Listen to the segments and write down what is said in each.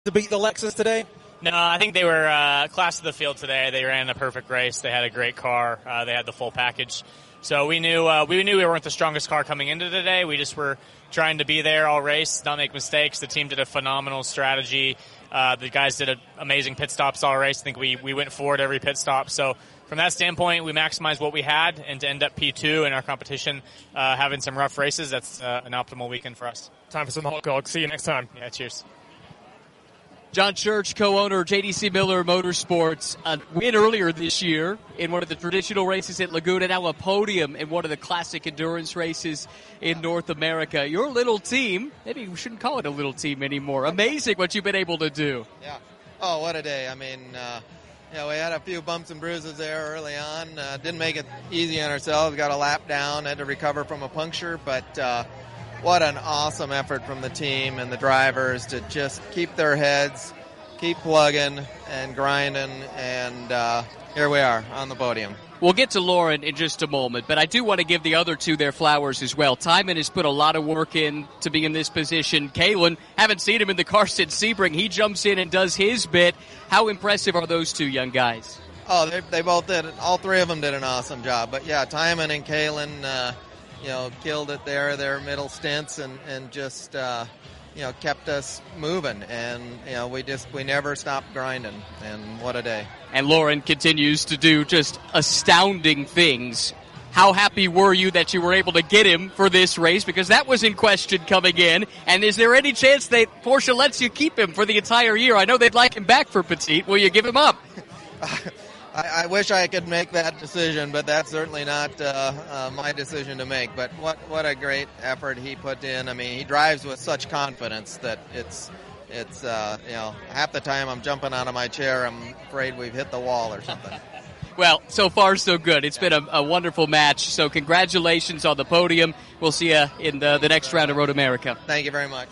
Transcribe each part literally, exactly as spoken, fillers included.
to beat the Lexus today? No, I think they were uh, class of the field today. They ran a perfect race. They had a great car. Uh, they had the full package. So we knew uh, we knew we weren't the strongest car coming into today. We just were trying to be there all race, not make mistakes. The team did a phenomenal strategy. Uh, the guys did a, amazing pit stops all race. I think we, we went forward every pit stop. So from that standpoint, we maximized what we had, and to end up P two in our competition, uh, having some rough races, that's uh, an optimal weekend for us. Time for some hot dogs. See you next time. Yeah, cheers. John Church, co-owner of J D C Miller Motorsports, a win earlier this year in one of the traditional races at Laguna, now a podium in one of the classic endurance races in North America. Your little team, maybe we shouldn't call it a little team anymore. Amazing what you've been able to do. Yeah. Oh, what a day. I mean, uh, you know, we had a few bumps and bruises there early on. Uh, didn't make it easy on ourselves. Got a lap down, had to recover from a puncture, but uh, what an awesome effort from the team and the drivers to just keep their heads, keep plugging and grinding, and uh, here we are on the podium. We'll get to Lauren in just a moment, but I do want to give the other two their flowers as well. Timon has put a lot of work in to be in this position. Kalen, haven't seen him in the car since Sebring. He jumps in and does his bit. How impressive are those two young guys? Oh, they, they both did, all three of them did an awesome job. But yeah, Timon and Kalen, uh, you know, killed it there, their middle stints, and, and just, uh, you know, kept us moving. And, you know, we just, we never stopped grinding. And what a day. And Lauren continues to do just astounding things. How happy were you that you were able to get him for this race? Because that was in question coming in. And is there any chance that Porsche lets you keep him for the entire year? I know they'd like him back for Petit. Will you give him up? I, I wish I could make that decision, but that's certainly not uh, uh, my decision to make. But what, what a great effort he put in. I mean, he drives with such confidence that it's, it's uh, you know, half the time I'm jumping out of my chair, I'm afraid we've hit the wall or something. Well, so far so good. It's been a, a wonderful match. So congratulations on the podium. We'll see you in the, the next round of Road America. Thank you very much.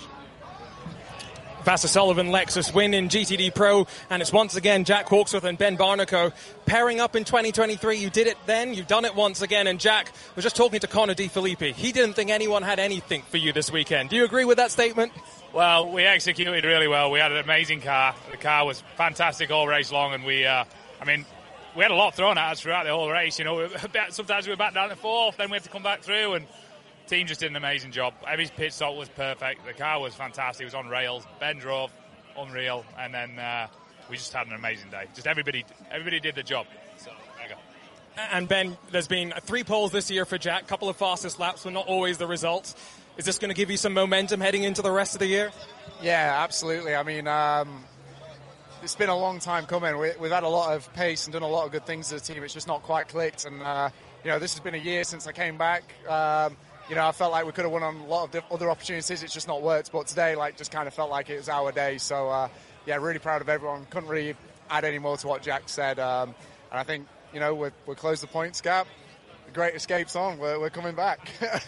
Vasser Sullivan Lexus win in G T D Pro, and it's once again Jack Hawksworth and Ben Barnico pairing up in twenty twenty-three. You did it then, you've done it once again, and Jack was just talking to Connor DeFilippi. He didn't think anyone had anything for you this weekend. Do you agree with that statement? Well, we executed really well. We had an amazing car. The car was fantastic all race long, and we, uh, I mean, we had a lot thrown at us throughout the whole race. You know, sometimes we were back down to fourth, then we had to come back through, and the team just did an amazing job. Every pit stop was perfect. The car was fantastic. It was on rails. Ben drove, unreal, and then uh, we just had an amazing day. Just everybody, everybody did the job. So there you go. And Ben, there's been three poles this year for Jack. Couple of fastest laps were not always the result. Is this going to give you some momentum heading into the rest of the year? Yeah, absolutely. I mean, um, it's been a long time coming. We, we've had a lot of pace and done a lot of good things as a team. It's just not quite clicked. And, uh, you know, this has been a year since I came back. Um, you know, I felt like we could have won on a lot of diff- other opportunities. It's just not worked. But today, like, just kind of felt like it was our day. So, uh, yeah, really proud of everyone. Couldn't really add any more to what Jack said. Um, and I think, you know, we're, we're closed the points gap. The Great Escape's on. We're, we're coming back.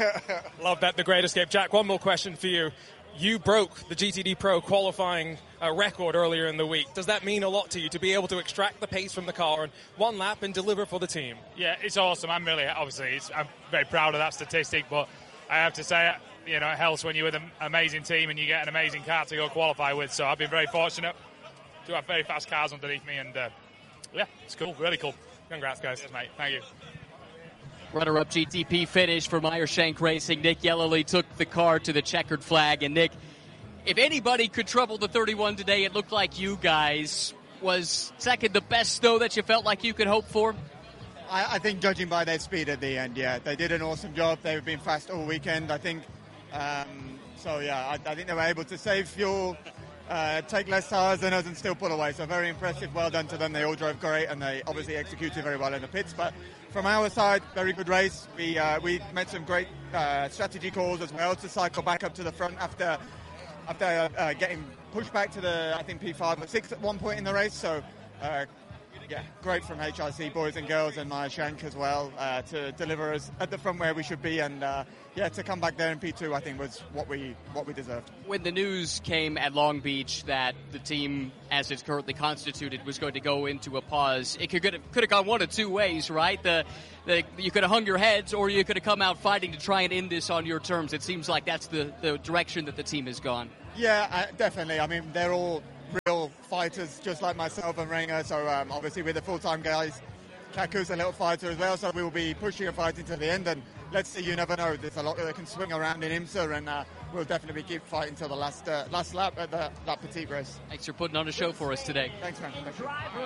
Love that, the Great Escape. Jack, one more question for you. You broke the G T D Pro qualifying uh, record earlier in the week. Does that mean a lot to you to be able to extract the pace from the car in one lap and deliver for the team? Yeah, it's awesome. I'm really, obviously, it's, I'm very proud of that statistic, but I have to say, you know, it helps when you're with an amazing team and you get an amazing car to go qualify with. So I've been very fortunate to have very fast cars underneath me, and uh, yeah, it's cool, really cool. Congrats, guys. Yes, mate. Thank you. Runner-up G T P finish for Meyer-Shank Racing. Nick Yellowly took the car to the checkered flag. And, Nick, if anybody could trouble the thirty-one today, it looked like you guys. Was second the best snow that you felt like you could hope for? I, I think judging by their speed at the end, yeah. They did an awesome job. They've been fast all weekend, I think. Um, so, yeah, I, I think they were able to save fuel, uh, take less tires than us and still pull away. So very impressive. Well done to them. They all drove great, and they obviously executed very well in the pits. But from our side, very good race. We uh, we made some great uh, strategy calls as well to cycle back up to the front after after uh, getting pushed back to the, I think, P five or six at one point in the race. So, uh, yeah, great from H R C boys and girls and Meyer-Shank as well uh, to deliver us at the front where we should be. And, uh, yeah, to come back there in P two, I think, was what we what we deserved. When the news came at Long Beach that the team, as it's currently constituted, was going to go into a pause, it could have, could have gone one of two ways, right? The, the you could have hung your heads, or you could have come out fighting to try and end this on your terms. It seems like that's the, the direction that the team has gone. Yeah, uh, definitely. I mean, they're all real fighters just like myself and Renger. So um, obviously with the full-time guys, Kaku's a little fighter as well, so we will be pushing and fighting to the end. And let's see, you never know. There's a lot that can swing around in IMSA, and uh, we'll definitely keep fighting till the last uh, last lap at the, that petite race. Thanks for putting on a show for us today. Thanks, man. Thank you.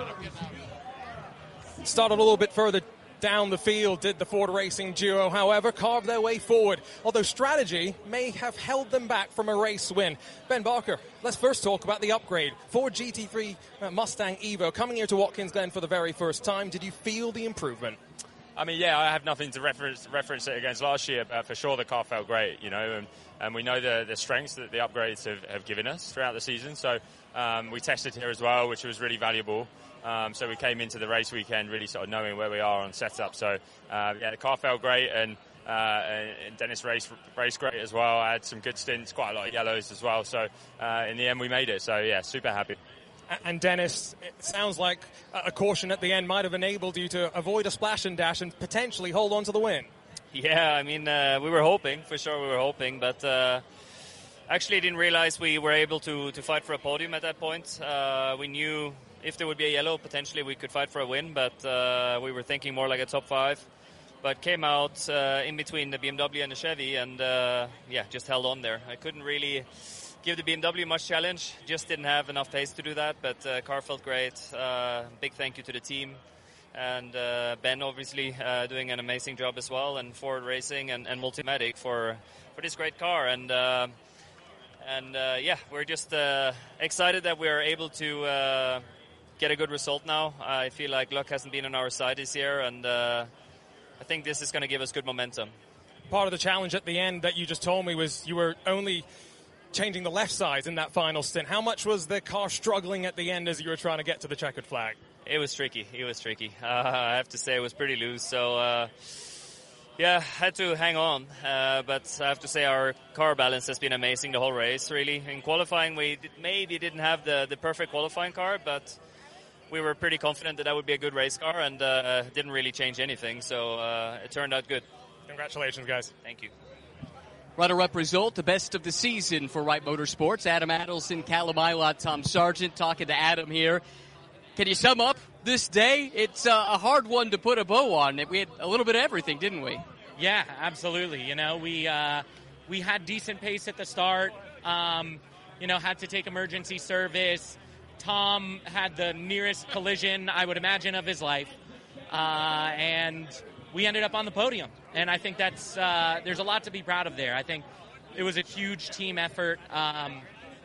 Started a little bit further down the field, did the Ford Racing duo, however, carved their way forward, although strategy may have held them back from a race win. Ben Barker, let's first talk about the upgrade. Ford G T three uh, Mustang Evo coming here to Watkins Glen for the very first time. Did you feel the improvement? I mean, yeah, I have nothing to reference reference it against last year, but for sure the car felt great, you know, and, and we know the, the strengths that the upgrades have, have given us throughout the season. So um, we tested here as well, which was really valuable. Um, so we came into the race weekend really sort of knowing where we are on setup. So uh, yeah, the car felt great, and, uh, and Dennis raced, raced great as well. I had some good stints, quite a lot of yellows as well. So uh, in the end, we made it. So yeah, super happy. And Dennis, it sounds like a caution at the end might have enabled you to avoid a splash and dash and potentially hold on to the win. Yeah, I mean, uh, we were hoping, for sure we were hoping, but uh, actually didn't realize we were able to, to fight for a podium at that point. Uh, we knew if there would be a yellow, potentially we could fight for a win, but uh, we were thinking more like a top five. But came out uh, in between the B M W and the Chevy, and uh, yeah, just held on there. I couldn't really give the B M W much challenge, just didn't have enough pace to do that, but uh, car felt great. Uh, big thank you to the team, and uh, Ben obviously uh, doing an amazing job as well, and Ford Racing and, and Multimatic for, for this great car. And uh, and uh, yeah, we're just uh, excited that we're able to uh, get a good result now. I feel like luck hasn't been on our side this year, and uh, I think this is going to give us good momentum. Part of the challenge at the end that you just told me was you were only changing the left side in that final stint. How much was the car struggling at the end as you were trying to get to the checkered flag? It was tricky. It was tricky. Uh, I have to say it was pretty loose. So, uh, yeah, had to hang on. Uh, but I have to say our car balance has been amazing the whole race, really. In qualifying, we did, maybe didn't have the, the perfect qualifying car, but we were pretty confident that that would be a good race car, and uh, didn't really change anything. So uh, it turned out good. Congratulations, guys. Thank you. Runner-up result, the best of the season for Wright Motorsports. Adam Adelson, Callum Ilott, Tom Sargent talking to Adam here. Can you sum up this day? It's uh, a hard one to put a bow on. We had a little bit of everything, didn't we? Yeah, absolutely. You know, we uh, we had decent pace at the start. Um, you know, had to take emergency service. Tom had the nearest collision, I would imagine, of his life. Uh, and we ended up on the podium. And I think that's uh, there's a lot to be proud of there. I think it was a huge team effort. Um,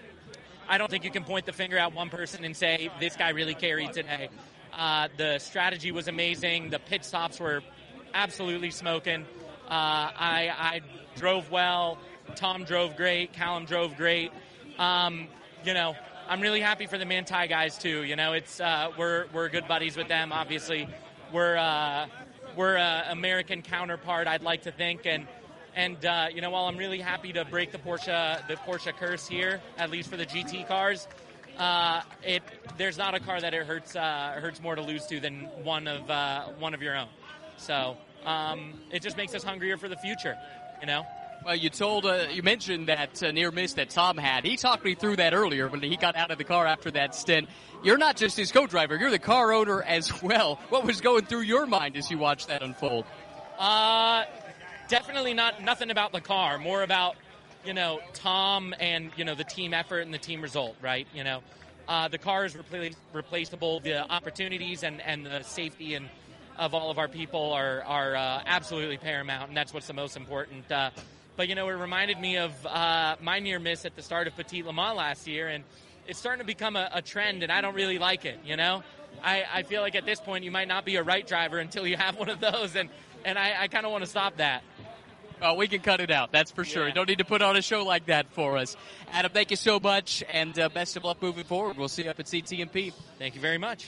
I don't think you can point the finger at one person and say, this guy really carried today. Uh, the strategy was amazing. The pit stops were absolutely smoking. Uh, I, I drove well. Tom drove great. Callum drove great. Um, you know, I'm really happy for the Manthey guys, too. You know, it's uh, we're we're good buddies with them, obviously. We're... Uh, We're an American counterpart, I'd like to think, and and uh, you know, while I'm really happy to break the Porsche the Porsche curse here, at least for the G T cars, uh, it there's not a car that it hurts uh, hurts more to lose to than one of uh, one of your own. So um, it just makes us hungrier for the future, you know. Well, you told, uh, you mentioned that uh, near miss that Tom had. He talked me through that earlier when he got out of the car after that stint. You're not just his co-driver, you're the car owner as well. What was going through your mind as you watched that unfold? Uh, definitely not, nothing about the car, more about, you know, Tom and, you know, the team effort and the team result, right? You know, uh, the car is repla- replaceable. The opportunities and, and the safety and of all of our people are, are uh, absolutely paramount, and that's what's the most important. Uh, But, you know, it reminded me of uh, my near miss at the start of Petit Le Mans last year, and it's starting to become a, a trend, and I don't really like it, you know? I, I feel like at this point you might not be a right driver until you have one of those, and, and I, I kind of want to stop that. Well, we can cut it out, that's for sure. Yeah. You don't need to put on a show like that for us. Adam, thank you so much, and uh, best of luck moving forward. We'll see you up at C T M P. Thank you very much.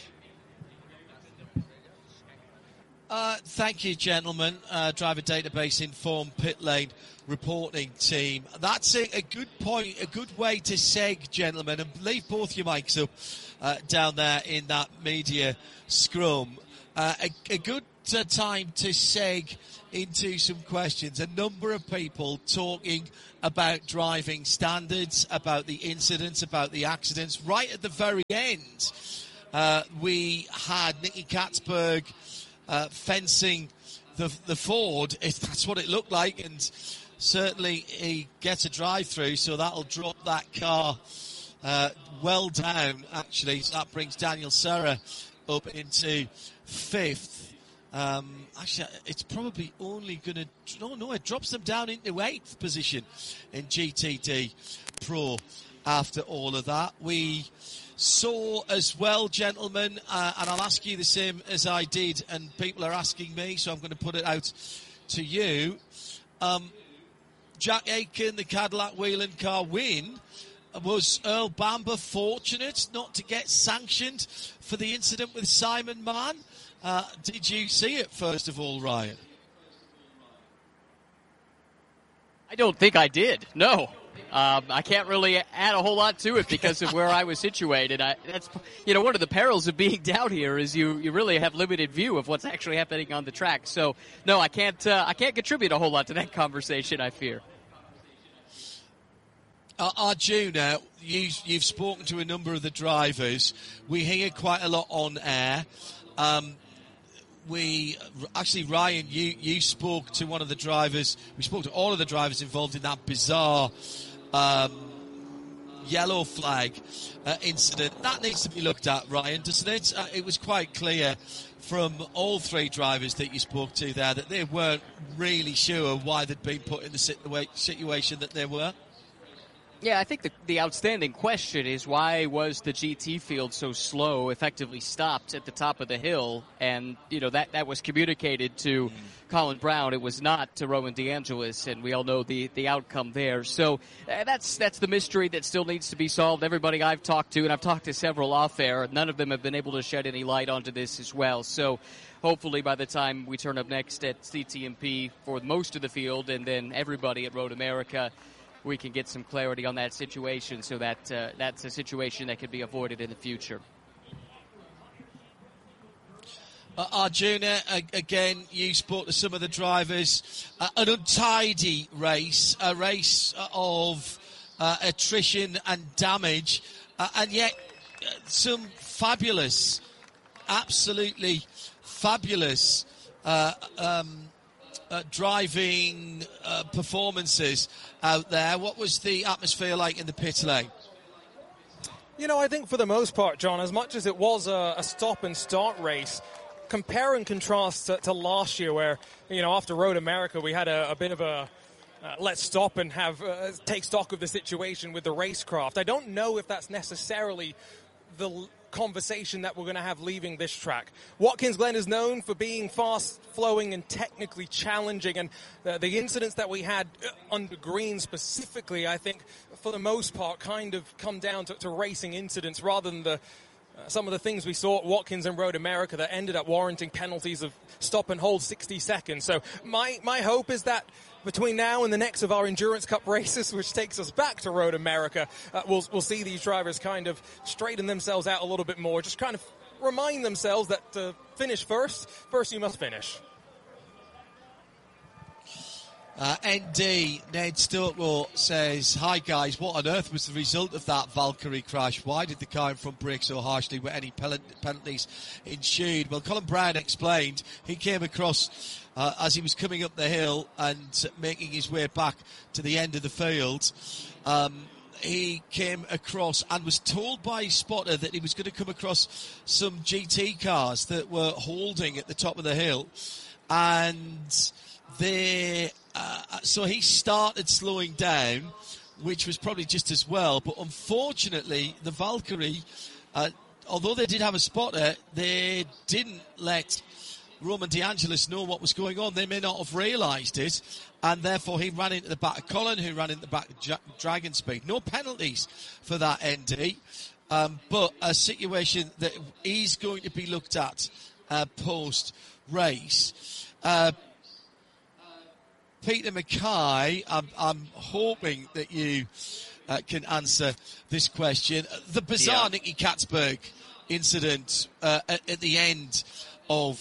Uh, thank you, gentlemen. Uh, driver database informed pit lane reporting team. That's a, a good point, a good way to seg, gentlemen, and leave both your mics up uh, down there in that media scrum. Uh, a, a good uh, time to seg into some questions. A number of people talking about driving standards, about the incidents, about the accidents. Right at the very end, uh, we had Nicky Katzberg uh, fencing the, the Ford, if that's what it looked like, and certainly he gets a drive-through, so that'll drop that car uh, well down, actually. So that brings Daniel Serra up into fifth. Um, actually, it's probably only going to... No, no, it drops them down into eighth position in G T D Pro after all of that. We saw as well, gentlemen, uh, and I'll ask you the same as I did, and people are asking me, so I'm going to put it out to you. Um, Jack Aitken, the Cadillac Whelen car win. Was Earl Bamber fortunate not to get sanctioned for the incident with Simon Mann? Uh, did you see it, first of all, Ryan? I don't think I did, no. Um, I can't really add a whole lot to it because of where I was situated. I, that's, you know, one of the perils of being down here is you, you really have limited view of what's actually happening on the track. So, no, I can't uh, I can't contribute a whole lot to that conversation, I fear. Uh, Arjuna, you, you've spoken to a number of the drivers. We hear quite a lot on air. Um, we actually, Ryan, you, you spoke to one of the drivers. We spoke to all of the drivers involved in that bizarre um, yellow flag uh, incident. That needs to be looked at, Ryan, doesn't it? Uh, it was quite clear from all three drivers that you spoke to there that they weren't really sure why they'd been put in the situa- situation that they were. Yeah, I think the, the outstanding question is why was the G T field so slow, effectively stopped at the top of the hill? And, you know, that, that was communicated to mm. Colin Brown. It was not to Roman DeAngelis, and we all know the, the outcome there. So uh, that's that's the mystery that still needs to be solved. Everybody I've talked to, and I've talked to several off air, none of them have been able to shed any light onto this as well. So hopefully by the time we turn up next at C T M P for most of the field and then everybody at Road America, we can get some clarity on that situation so that uh, that's a situation that can be avoided in the future. Uh, Arjuna, uh, again, you spoke to some of the drivers. Uh, an untidy race, a race of uh, attrition and damage, uh, and yet uh, some fabulous, absolutely fabulous uh, um, Uh, driving uh, performances out there. What was the atmosphere like in the pit lane? You know, I think for the most part, John, as much as it was a, a stop and start race, compare and contrast to, to last year where, you know, after Road America, we had a, a bit of a uh, let's stop and have uh, take stock of the situation with the racecraft. I don't know if that's necessarily the l- conversation that we're going to have leaving this track. Watkins Glen is known for being fast-flowing and technically challenging, and the, the incidents that we had under green specifically, I think, for the most part, kind of come down to, to racing incidents rather than the uh, some of the things we saw at Watkins and Road America that ended up warranting penalties of stop and hold sixty seconds. So my, my hope is that between now and the next of our Endurance Cup races, which takes us back to Road America, uh, we'll, we'll see these drivers kind of straighten themselves out a little bit more, just kind of remind themselves that to finish first, first you must finish. Uh, N D, Ned Stokewell says, hi guys, what on earth was the result of that Valkyrie crash? Why did the car in front brake so harshly? Were any penalties ensued? Well, Colin Brown explained he came across uh, as he was coming up the hill and making his way back to the end of the field. Um, he came across and was told by his spotter that he was going to come across some G T cars that were holding at the top of the hill, and they uh, so he started slowing down, which was probably just as well, but unfortunately the Valkyrie, uh, although they did have a spotter, they didn't let Roman DeAngelis know what was going on. They may not have realised it, and therefore he ran into the back of Colin, who ran into the back of J- Dragon Speed. No penalties for that, N D, um, but a situation that is going to be looked at uh, post-race. Uh, Peter Mackay, I'm, I'm hoping that you uh, can answer this question. The bizarre yeah. Nicky Katzberg incident uh, at, at the end of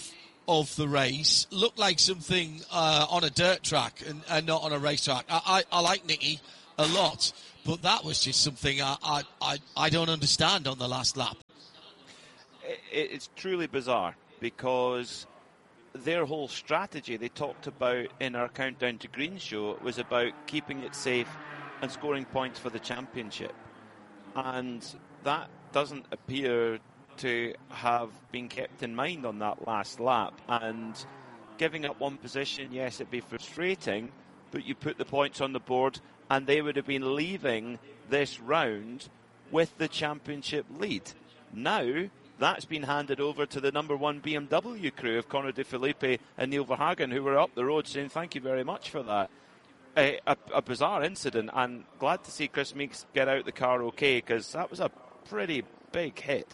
of the race. Looked like something uh, on a dirt track and, and not on a racetrack. I, I, I like Nicky a lot, but that was just something I, I, I, I don't understand on the last lap. It, it's truly bizarre because their whole strategy they talked about in our Countdown to Green show was about keeping it safe and scoring points for the championship. And that doesn't appear to have been kept in mind on that last lap. And giving up one position, yes, it'd be frustrating, but you put the points on the board and they would have been leaving this round with the championship lead. Now, that's been handed over to the number one B M W crew of Conor De Phillippi and Neil Verhagen, who were up the road saying thank you very much for that. A, a, a bizarre incident, and glad to see Chris Meeks get out the car okay, because that was a pretty big hit.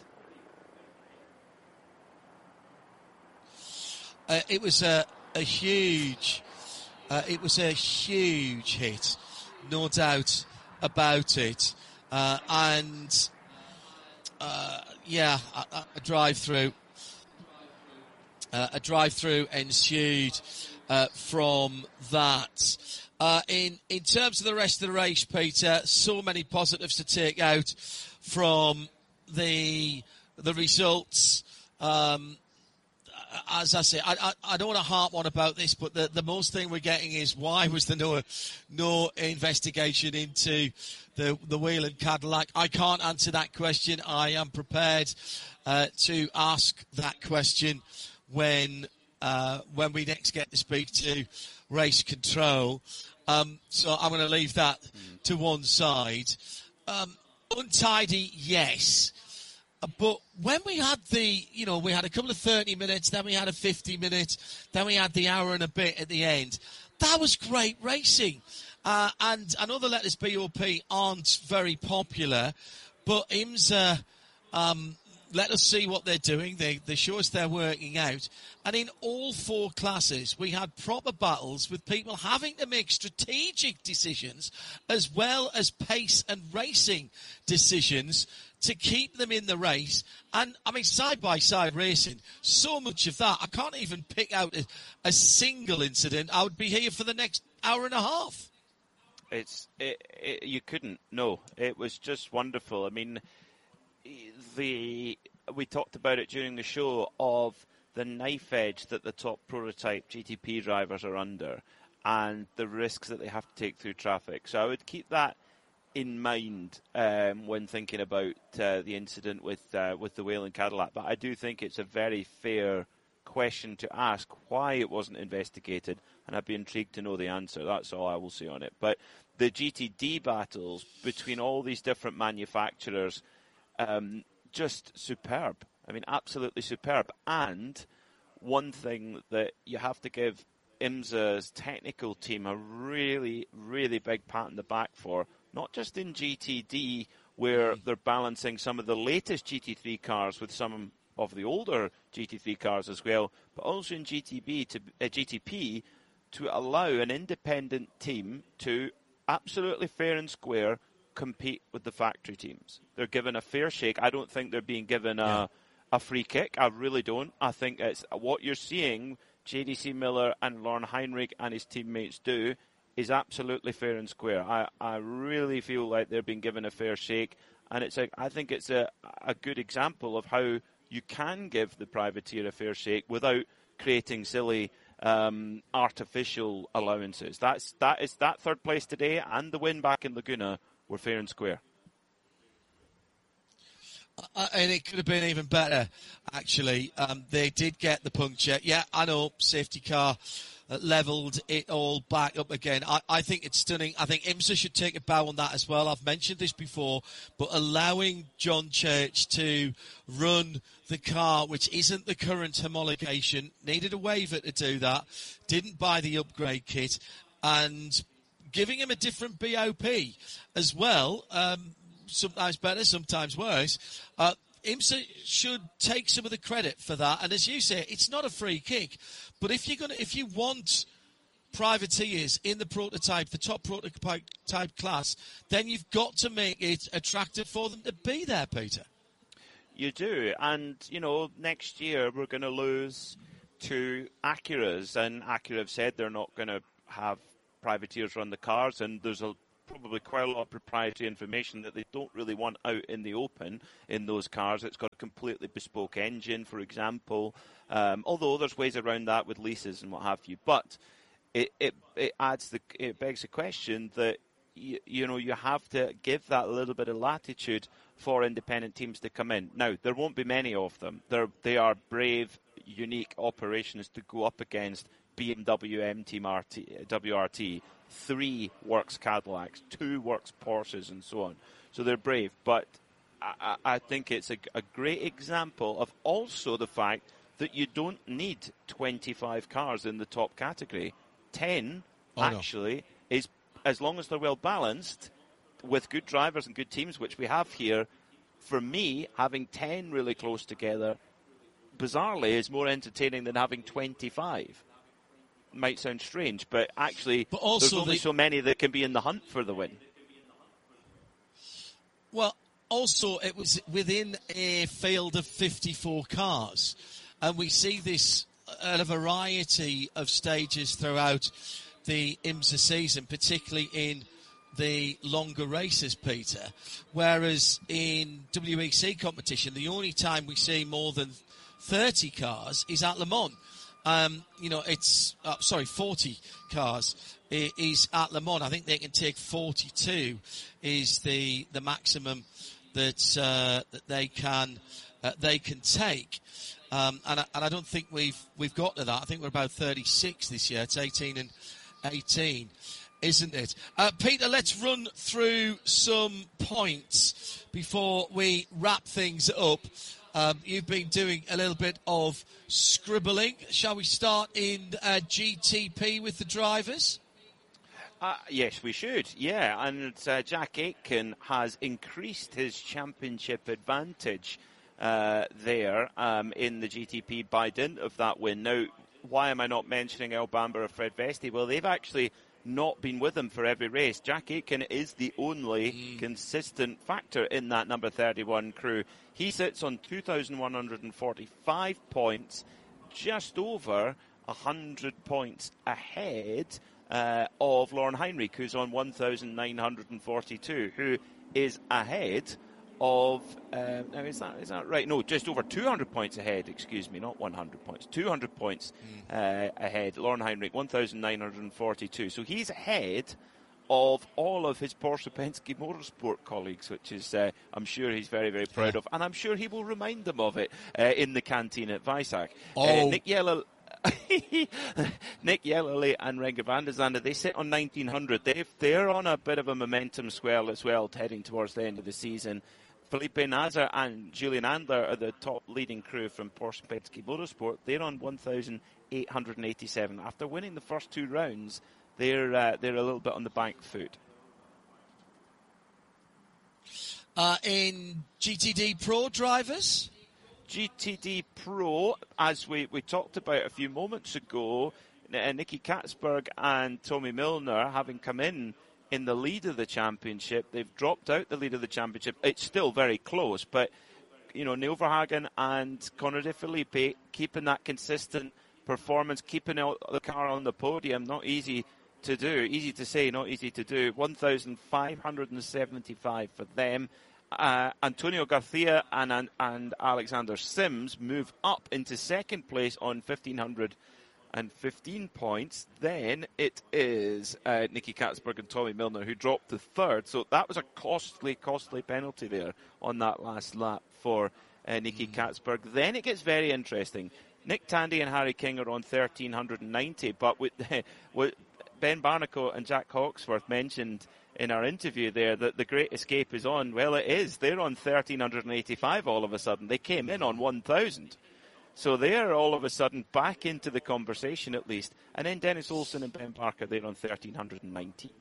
Uh, it was a, a huge, uh, it was a huge hit, no doubt about it, uh, and uh, yeah, a, a drive-through, uh, a drive-through ensued uh, from that. Uh, in in terms of the rest of the race, Peter, so many positives to take out from the the results. Um, as I say, I, I, I don't want to harp on about this, but the, the most thing we're getting is why was there no no investigation into the the Whelen Cadillac? I can't answer that question. I am prepared uh, to ask that question when uh, when we next get to speak to race control. Um, so I'm going to leave that mm. to one side. Um, untidy, yes. Uh, but when we had the, you know, we had a couple of thirty minutes, then we had a fifty minute, then we had the hour and a bit at the end. That was great racing. Uh, and I know the letters B O P aren't very popular, but IMSA, um, let us see what they're doing. They, they show us they're working out. And in all four classes, we had proper battles with people having to make strategic decisions as well as pace and racing decisions to keep them in the race. And, I mean, side-by-side racing, so much of that, I can't even pick out a, a single incident. I would be here for the next hour and a half. It's it, it, you couldn't, no. It was just wonderful. I mean, the we talked about it during the show of the knife edge that the top prototype G T P drivers are under and the risks that they have to take through traffic. So I would keep that in mind um, when thinking about uh, the incident with uh, with the Whelen Cadillac. But I do think it's a very fair question to ask why it wasn't investigated, and I'd be intrigued to know the answer. That's all I will say on it. But the G T D battles between all these different manufacturers, Um, just superb. I mean, absolutely superb. And one thing that you have to give IMSA's technical team a really, really big pat on the back for, not just in G T D, where they're balancing some of the latest G T three cars with some of the older G T three cars as well, but also in G T B to, uh, G T P to allow an independent team to absolutely fair and square compete with the factory teams. They're given a fair shake. I don't think they're being given a, yeah. a free kick. I really don't. I think it's what you're seeing J D C Miller and Lauren Heinrich and his teammates do is absolutely fair and square. I, I really feel like they're being given a fair shake, and it's a, I think it's a, a good example of how you can give the privateer a fair shake without creating silly um, artificial allowances. That's that is that third place today and the win back in Laguna were fair and square. Uh, and it could have been even better, actually. Um, they did get the puncture. Yeah, I know, safety car uh, levelled it all back up again. I, I think it's stunning. I think IMSA should take a bow on that as well. I've mentioned this before, but allowing John Church to run the car, which isn't the current homologation, needed a waiver to do that, didn't buy the upgrade kit, and giving him a different B O P as well, um, sometimes better, sometimes worse. Uh, IMSA should take some of the credit for that. And as you say, it's not a free kick. But if you're gonna, if you want privateers in the prototype, the top prototype class, then you've got to make it attractive for them to be there, Peter. You do. And, you know, next year we're going to lose to Acuras, and Acura have said they're not going to have privateers run the cars, and there's a probably quite a lot of proprietary information that they don't really want out in the open in those cars. It's got a completely bespoke engine, for example, um, although there's ways around that with leases and what have you. But it it, it adds the it begs the question that you, you know you have to give that little bit of latitude for independent teams to come in. Now there won't be many of them. They're they are brave, unique operations to go up against B M W M Team R T, W R T, three works Cadillacs, two works Porsches, and so on. So they're brave, but I, I think it's a, a great example of also the fact that you don't need twenty-five cars in the top category. ten, oh, actually, no. is, as long as they're well balanced, with good drivers and good teams, which we have here, for me, having ten really close together, bizarrely, is more entertaining than having twenty-five. Might sound strange, but actually but also there's only the, so many that can be in the hunt for the win. Well, also it was within a field of fifty-four cars, and we see this at a variety of stages throughout the IMSA season, particularly in the longer races, Peter, whereas in W E C competition the only time we see more than thirty cars is at Le Mans. Um, you know, it's, uh, sorry, forty cars is at Le Mans. I think they can take forty-two is the the maximum that uh, that they can uh, they can take. Um, and, I, and I don't think we've we've got to that. I think we're about thirty-six this year. It's eighteen and eighteen, isn't it? Uh, Peter, let's run through some points before we wrap things up. Um, you've been doing a little bit of scribbling. Shall we start in uh, G T P with the drivers? Uh, yes, we should. Yeah, and uh, Jack Aitken has increased his championship advantage uh, there um, in the G T P by dint of that win. Now, why am I not mentioning El Bamber or Fred Vesti? Well, they've actually not been with him for every race. Jack Aitken is the only mm. consistent factor in that number thirty-one crew. He sits on two thousand one hundred forty-five points, just over one hundred points ahead uh, of Lauren Heinrich, who's on one thousand nine hundred forty-two, who is ahead of, uh, now is that is that right? No, just over two hundred points ahead, excuse me, not one hundred points, two hundred points mm. uh, ahead. Lauren Heinrich, one thousand nine hundred forty-two. So he's ahead of all of his Porsche Penske Motorsport colleagues, which is, uh, I'm sure he's very, very proud yeah. of, and I'm sure he will remind them of it uh, in the canteen at Weissach. Oh. Uh, Nick Yellow... Nick Yellowley and Renger van der Zande, they sit on nineteen hundred. They've, they're on a bit of a momentum swell as well, heading towards the end of the season. Felipe Nasr and Julian Andler are the top leading crew from Porsche Penske Motorsport. They're on one thousand eight hundred eighty-seven. After winning the first two rounds, they're uh, they're a little bit on the back foot. Uh, in G T D Pro drivers? G T D Pro, as we, we talked about a few moments ago, uh, Nicky Katzberg and Tommy Milner, having come in in the lead of the championship, they've dropped out the lead of the championship. It's still very close, but you know, Neil Verhagen and Conor De Felipe keeping that consistent performance, keeping the car on the podium, not easy to do. Easy to say, not easy to do. one thousand five hundred seventy-five for them. Uh, Antonio Garcia and, and and Alexander Sims move up into second place on fifteen hundred fifteen points. Then it is uh, Nicky Katzberg and Tommy Milner who dropped to third. So that was a costly, costly penalty there on that last lap for uh, Nicky mm. Katzberg. Then it gets very interesting. Nick Tandy and Harry King are on thirteen ninety, but with, with Ben Barnicoat and Jack Hawksworth mentioned in our interview there that the Great Escape is on. Well, it is. They're on thirteen eighty-five all of a sudden. They came in on one thousand. So they're all of a sudden back into the conversation at least. And then Dennis Olsen and Ben Parker, they're on thirteen ninety.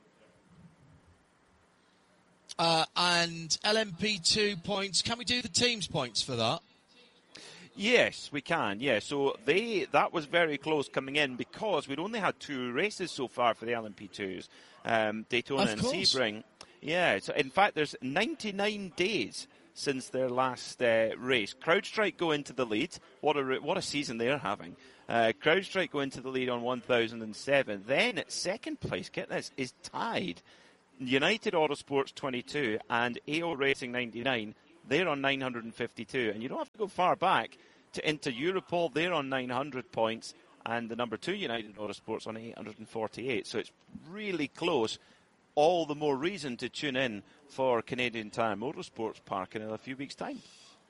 Uh, and L M P two points. Can we do the team's points for that? Yes, we can. Yeah, so they that was very close coming in because we'd only had two races so far for the L M P twos, um, Daytona of and course. Sebring. Yeah, so in fact, there's ninety-nine days since their last uh, race. CrowdStrike go into the lead. What a what a season they're having. Uh, CrowdStrike go into the lead on one thousand seven. Then at second place, get this, is tied United Autosports twenty-two and A O Racing ninety-nine. They're on nine hundred fifty-two. And you don't have to go far back to Inter Europol. They're on nine hundred points. And the number two United Autosports on eight hundred forty-eight. So it's really close. All the more reason to tune in for Canadian Tire Motorsports Park in a few weeks' time.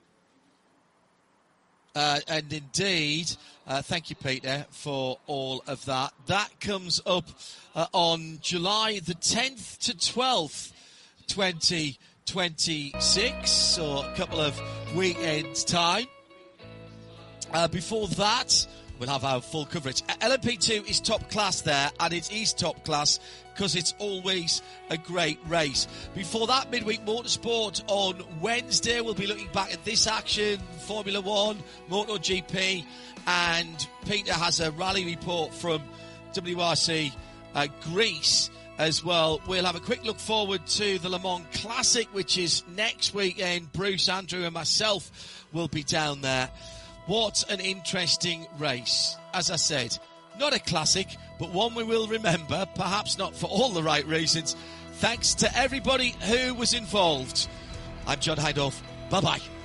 Uh, and indeed, uh, thank you, Peter, for all of that. That comes up uh, on July the tenth to twelfth, twenty twenty-six, so a couple of weekends' time. Uh, before that, we'll have our full coverage. L M P two is top class there, and it is top class because it's always a great race. Before that, Midweek Motorsport on Wednesday. We'll be looking back at this action, Formula One, MotoGP, and Peter has a rally report from W R C uh, Greece as well. We'll have a quick look forward to the Le Mans Classic, which is next weekend. Bruce, Andrew and myself will be down there. What an interesting race. As I said, not a classic, but one we will remember, perhaps not for all the right reasons. Thanks to everybody who was involved. I'm John Hindhaugh. Bye-bye.